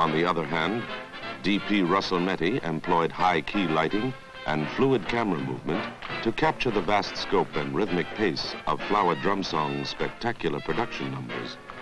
On the other hand, D.P. Russell-Metty employed high-key lighting and fluid camera movement to capture the vast scope and rhithmic pace of Flower Drum Song's spectacular production numbers.